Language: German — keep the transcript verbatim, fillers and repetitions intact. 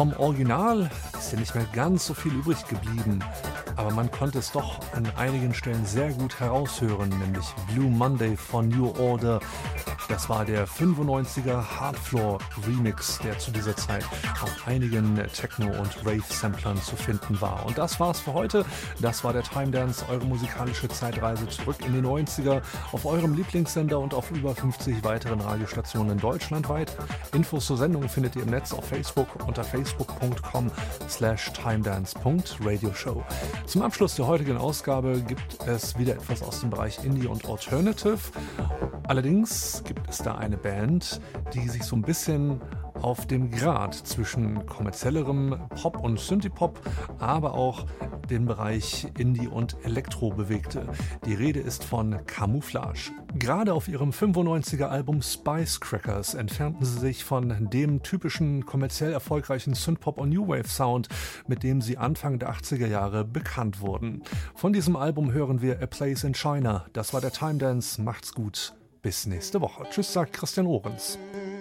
Vom Original ist ja nicht mehr ganz so viel übrig geblieben, aber man konnte es doch an einigen Stellen sehr gut heraushören, nämlich Blue Monday von New Order. Das war der fünfundneunziger Hardfloor Remix, der zu dieser Zeit auf einigen Techno- und Rave-Samplern zu finden war. Und das war's für heute. Das war der Time Dance, eure musikalische Zeitreise zurück in die neunziger auf eurem Lieblingssender und auf über fünfzig weiteren Radiostationen deutschlandweit. Infos zur Sendung findet ihr im Netz auf Facebook unter facebook.com slash timedance.radioshow. Zum Abschluss der heutigen Ausgabe gibt es wieder etwas aus dem Bereich Indie und Alternative. Allerdings gibt es da eine Band, die sich so ein bisschen auf dem Grat zwischen kommerziellerem Pop und Synthie-Pop, aber auch den Bereich Indie und Elektro bewegte. Die Rede ist von Camouflage. Gerade auf ihrem fünfundneunziger Album Spice Crackers entfernten sie sich von dem typischen kommerziell erfolgreichen Synthpop- und New Wave Sound, mit dem sie Anfang der achtziger Jahre bekannt wurden. Von diesem Album hören wir A Place in China. Das war der Time Dance. Macht's gut. Bis nächste Woche. Tschüss, sagt Christian Ohrens.